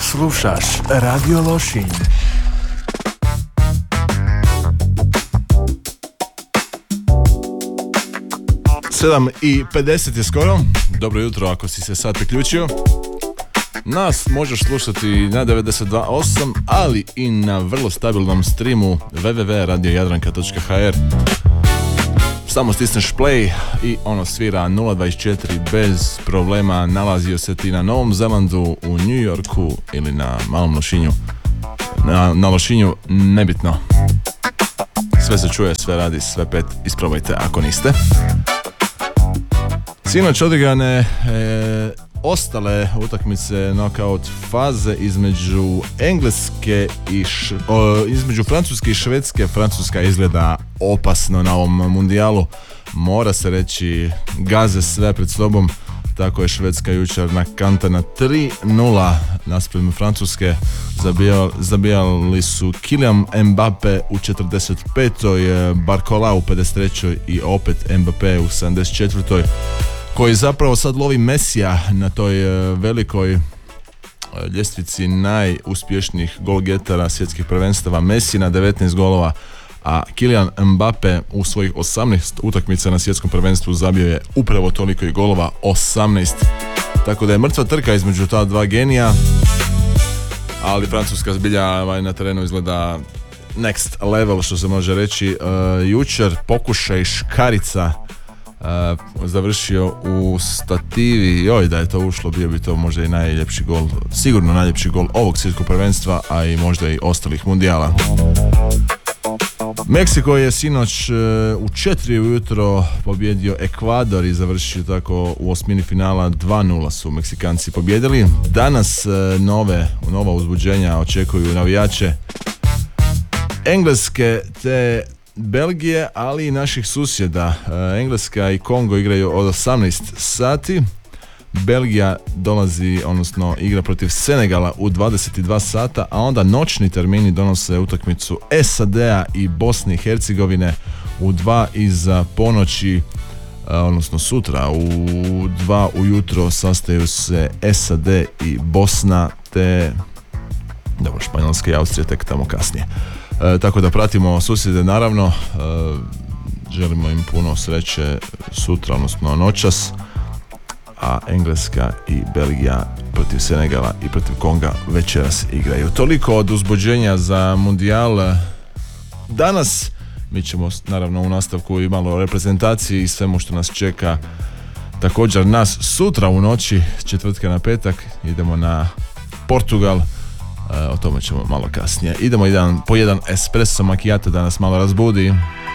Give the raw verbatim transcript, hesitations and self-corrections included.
Slušaš Radio Lošinj. sedam i pedeset je skoro. Dobro jutro ako si se sad priključio. Nas možeš slušati na devedeset dva osam, ali i na vrlo stabilnom streamu w w w tačka radio jadranka tačka h r. Samo stisneš play i ono svira nula dvadeset četiri bez problema. Nalazio se ti na Novom Zelandu, u New Yorku ili na Malom Lošinju. Na, na Lošinju, nebitno. Sve se čuje, sve radi, sve pet. Isprobajte ako niste. Sinoć odigrane e, ostale utakmice knockout faze između Engleske i š, o, između Francuske i Švedske. Francuska izgleda opasno na ovom mundijalu. Mora se reći, gaze sve pred sobom. Tako je Švedska jučer nakantana tri nula naspram Francuske. Zabijali, zabijali su Kylian Mbappe u četrdeset petoj, Barcola u pedeset trećoj i opet Mbappe u sedamdeset četvrtoj. Koji zapravo sad lovi Mesija na toj velikoj ljestvici najuspješnijih golgetara svjetskih prvenstava. Messi na devetnaest golova, a Kylian Mbappe u svojih osamnaest utakmica na svjetskom prvenstvu zabio je upravo toliko i golova, osamnaest. Tako da je mrtva trka između ta dva genija, ali Francuska zbilja na terenu izgleda next level, što se može reći. Uh, jučer pokušaj škarica Uh, završio u stativi. Joj, da je to ušlo, bio bi to možda i najljepši gol, sigurno najljepši gol ovog svjetskog prvenstva, a i možda i ostalih mundijala. Meksiko je sinoć uh, u četiri ujutro pobjedio Ekvador i završio tako u osmini finala. Dva nula su Meksikanci pobjedili. Danas uh, nove, nova uzbuđenja očekuju navijače Engleske te Belgije, ali i naših susjeda. Engleska i Kongo igraju od osamnaest sati. Belgija dolazi, odnosno igra protiv Senegala u dvadeset dva sata, a onda noćni termini donose utakmicu S A D-a i Bosne i Hercegovine u dva iza ponoći, odnosno sutra u dva ujutro sastaju se S A D i Bosna, te dobro, Španjolska i Austrija tek tamo kasnije. E, tako da pratimo susjede, naravno. E, želimo im puno sreće sutra, odnosno noćas, a Engleska i Belgija protiv Senegala i protiv Konga večeras igraju. Toliko od uzbuđenja za mundijal. Danas mi ćemo naravno u nastavku i malo reprezentaciji i svemu što nas čeka. Također nas sutra u noći, četvrtka na petak, idemo na Portugal. O tome ćemo malo kasnije. Idemo jedan, po jedan espresso macchiato da nas malo razbudi.